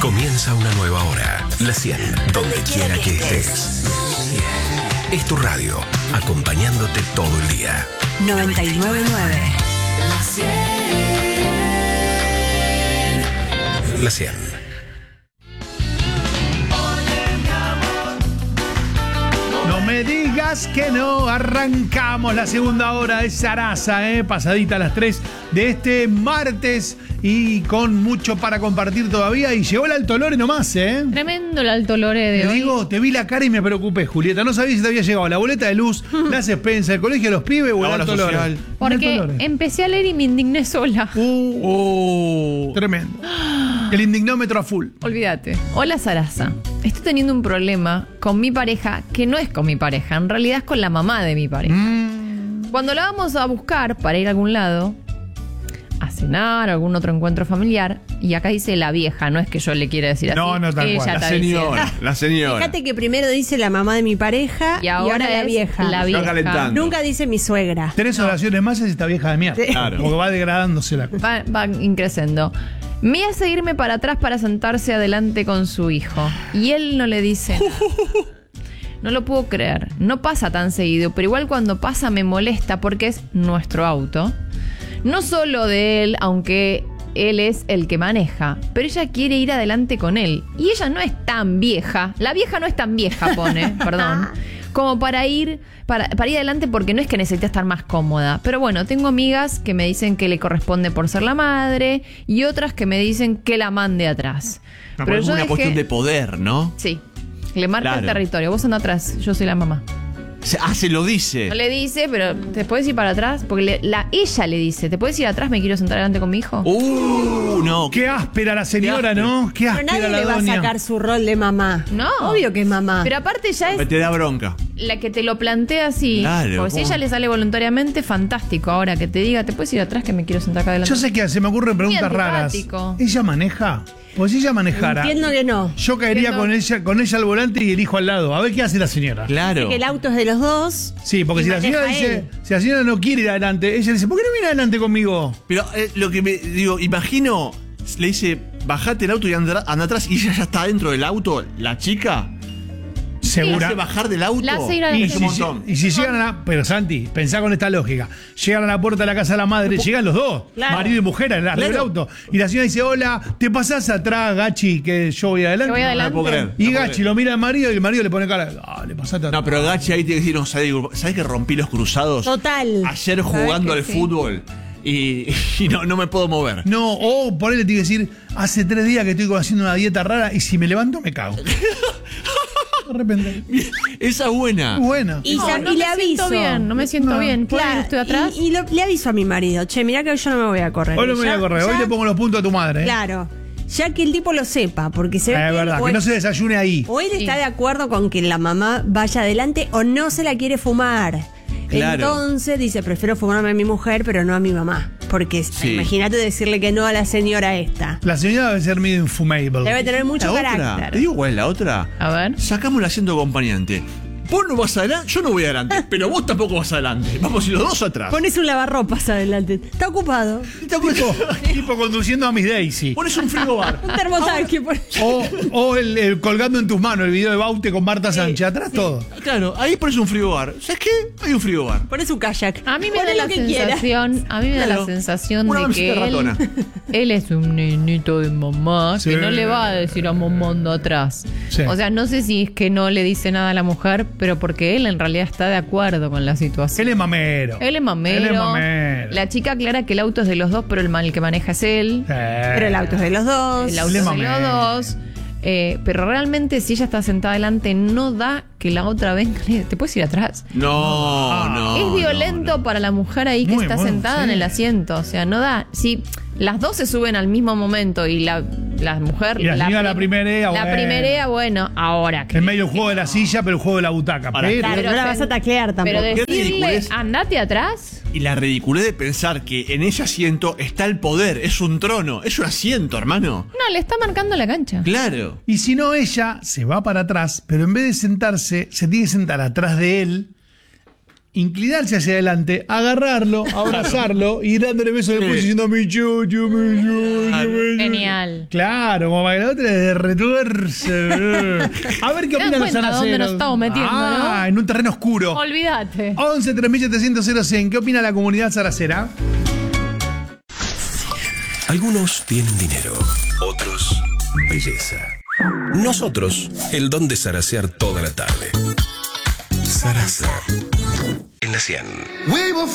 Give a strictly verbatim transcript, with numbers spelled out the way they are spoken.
Comienza una nueva hora. La cien, donde quiera que estés. Es tu radio, acompañándote todo el día. noventa y nueve punto nueve. La cien. La cien. No me digas que no, arrancamos la segunda hora de Sarasa, eh, pasadita a las tres de este martes y con mucho para compartir todavía. Y llegó el Alto Lore nomás, ¿eh? Tremendo el Alto Lore de Te hoy. digo, te vi la cara y me preocupé, Julieta. No sabía si te había llegado la boleta de luz, las expensas, el colegio de los pibes o el Ahora Alto Lore. social. Porque El Alto Lore. empecé a leer y me indigné sola. Uh, Oh. Tremendo. El indignómetro a full. Olvídate. Hola, Sarasa. Estoy teniendo un problema con mi pareja, que no es con mi pareja, en realidad es con la mamá de mi pareja. Mm. Cuando la vamos a buscar para ir a algún lado, a cenar, a algún otro encuentro familiar, y acá dice la vieja, no es que yo le quiera decir así. No, no, tal ella cual. La está Señora, diciendo. la señora. Fíjate que primero dice la mamá de mi pareja Y y ahora, ahora, la es vieja. la vieja. calentando. Nunca dice mi suegra. Tres oraciones más es esta vieja de mierda. Sí. Claro. Porque va degradándose la cosa. Va, va increciendo. Me hace irme para atrás para sentarse adelante con su hijo. Y él no le dice nada. No lo puedo creer. No pasa tan seguido, pero igual cuando pasa me molesta porque es nuestro auto. No solo de él, aunque él es el que maneja, pero ella quiere ir adelante con él. Y ella no es tan vieja. La vieja no es tan vieja, pone, perdón. Como para ir, para, para ir adelante porque no es que necesite estar más cómoda. Pero bueno, tengo amigas que me dicen que le corresponde por ser la madre y otras que me dicen que la mande atrás. No, pero es una dejé- cuestión de poder, ¿no? Sí, le marca Claro. el territorio. Vos anda atrás, yo soy la mamá. Se- Ah, se lo dice. No le dice, pero ¿te puedes ir para atrás? Porque le- la, ella le dice, ¿te puedes ir atrás? Me quiero sentar adelante con mi hijo. Uh, no. Qué áspera la señora, Qué ¿no? Qué Pero áspera nadie la le va a doña. sacar su rol de mamá. No. Obvio que es mamá. Pero aparte ya es Te da bronca. la que te lo plantea así. Claro, Porque si ¿cómo? ella le sale voluntariamente, fantástico. Ahora que te diga, ¿te puedes ir atrás que me quiero sentar acá adelante? Yo sé que se me ocurren preguntas Muy raras. antipático. ¿Ella maneja? Pues si ella manejara. Entiendo que no. Yo caería Entiendo. con ella, con ella al volante y el hijo al lado. A ver qué hace la señora. Claro. Que el auto es de los dos. Sí, porque y si la maneja señora dice, él. si la señora no quiere ir adelante, ella dice, ¿por qué no viene adelante conmigo? Pero eh, lo que me digo, imagino, le dice, bajate el auto y anda, anda atrás y ella ya está dentro del auto, la chica. ¿La Segura. hace bajar del auto? La hace ir Y adelante. Es un si, montón. y si llegan a la, pero Santi, pensá con esta lógica. Llegan a la puerta de la casa de la madre, llegan los dos, Claro. marido y mujer, arriba del Claro. auto. Y la señora dice, hola, ¿te pasás atrás, Gachi, que yo voy adelante? Que voy No adelante. lo puedo creer. Y no puedo Gachi creer. lo mira al marido y el marido le pone cara, dale, pasate atrás. No, pero Gachi ahí tiene que decir, no, ¿sabes, ¿sabes que rompí los cruzados? Total. Ayer jugando que al sí? fútbol y, y no, no me puedo mover. No, o por él le tiene que decir, hace tres días que estoy haciendo una dieta rara y si me levanto me cago. De repente. Esa es buena. Buena. Y, No, sa- no y le me siento aviso. bien, no me siento No. bien. ¿Puedo ir Claro, usted atrás? Y, y lo- le aviso a mi marido, che, mirá que hoy yo no me voy a correr. Hoy no me voy Ya- a correr, hoy ya- le pongo los puntos a tu madre. ¿eh? Claro. Ya que el tipo lo sepa, porque se ve Es que verdad, o que él- no se desayune ahí. o él Sí. está de acuerdo con que la mamá vaya adelante o no se la quiere fumar. Claro. Entonces dice, prefiero fumarme a mi mujer, pero no a mi mamá. Porque Sí. imagínate decirle que no a la señora esta. La señora debe ser medio infumable. Debe tener mucho La otra, carácter. ¿te digo cuál es la otra? A ver. Sacamos el asiento acompañante. Vos no vas adelante, yo no voy adelante, pero vos tampoco vas adelante. Vamos a ir los dos atrás. Pones un lavarropas adelante. Está ocupado. Tipo, tipo conduciendo a Miss Daisy. Pones un frigobar. Un termotanque. por- O, o el, el colgando en tus manos el video de Baute con Marta Sánchez. Atrás todo. Claro, ahí pones un frigobar. ¿Sabes qué? Hay un frigobar. Pones un kayak. A mí me Poné da la lo que quieras. sensación, a mí me da Claro. la sensación Una de que mesita él, ratona. él es un nenito de mamá Sí. que no le va a decir a mamá anda atrás. Sí. O sea, no sé si es que no le dice nada a la mujer, pero porque él en realidad está de acuerdo con la situación. Él es mamero. Él es mamero. Él es mamero. La chica aclara que el auto es de los dos, pero el mal que maneja es él. Pero el auto es de los dos. El auto Él es es de los mamero. dos. Eh, pero realmente si ella está sentada adelante no da que la otra venga. y le diga, ¿te puedes ir atrás? No, no. Es violento no. para la mujer ahí que Muy, está muy, sentada sí. en el asiento. O sea, no da. Si las dos se suben al mismo momento y la, la mujer. Y la señora la prim- primerea, La bueno. primerea, bueno, ahora. En medio del juego de la silla, pero el juego de la butaca. Ahora, Pero- Claro, no la vas a taclear tampoco. Pero Qué decirle, ridiculez. andate atrás. Y la ridiculez de pensar que en ese asiento está el poder, es un trono, es un asiento, hermano. No, le está marcando la cancha. Claro. Y si no, ella se va para atrás, pero en vez de sentarse, se tiene que sentar atrás de él inclinarse hacia adelante, agarrarlo, abrazarlo y dándole besos después diciendo mi chucho, mi chucho, mi chucho. Genial. Claro, como para que la otra le retuerce. A ver qué ¿Te das opinan los cuenta dónde zaraceros. nos estamos metiendo, ah, no? en un terreno oscuro. Olvídate. once tres mil setecientos cien. ¿Qué opina la comunidad zaracera? Algunos tienen dinero, otros belleza. Nosotros, el don de zaracear toda la tarde. Zaraza. En la cien. We will